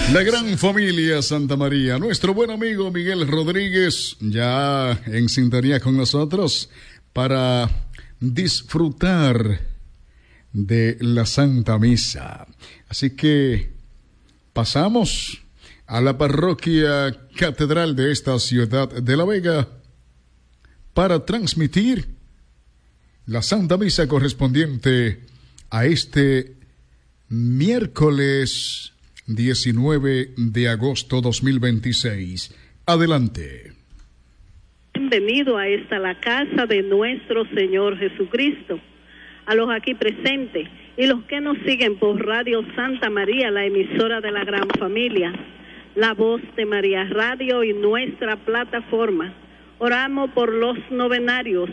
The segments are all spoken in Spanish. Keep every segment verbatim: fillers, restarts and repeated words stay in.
La gran familia Santa María, nuestro buen amigo Miguel Rodríguez, ya en sintonía con nosotros para disfrutar de la Santa Misa. Así que pasamos a la parroquia catedral de esta ciudad de La Vega para transmitir la Santa Misa correspondiente a este miércoles diecinueve de agosto dos mil veintiséis. Adelante. Bienvenido a esta la casa de nuestro Señor Jesucristo, a los aquí presentes y los que nos siguen por Radio Santa María, la emisora de la gran familia, la voz de María Radio y nuestra plataforma. Oramos por los novenarios: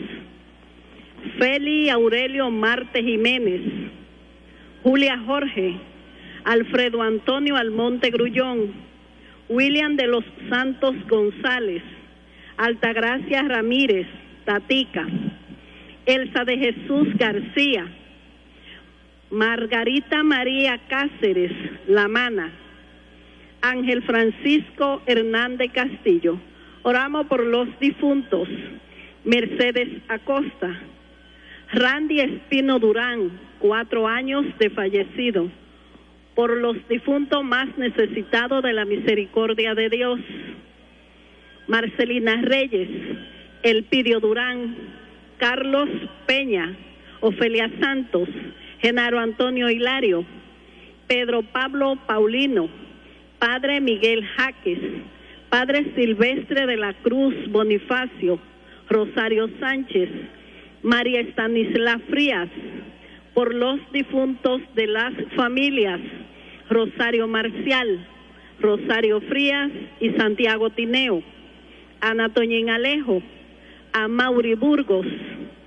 Feli Aurelio Marte Jiménez, Julia Jorge, Alfredo Antonio Almonte Grullón, William de los Santos González, Altagracia Ramírez, Tatica, Elsa de Jesús García, Margarita María Cáceres, La Mana, Ángel Francisco Hernández Castillo. Oramos por los difuntos: Mercedes Acosta, Randy Espino Durán, cuatro años de fallecido. Por los difuntos más necesitados de la misericordia de Dios: Marcelina Reyes, Elpidio Durán, Carlos Peña, Ofelia Santos, Genaro Antonio Hilario, Pedro Pablo Paulino, Padre Miguel Jaques, Padre Silvestre de la Cruz Bonifacio, Rosario Sánchez, María Estanisla Frías. Por los difuntos de las familias Rosario Marcial, Rosario Frías y Santiago Tineo, Ana Toñín Alejo, Amaury Burgos,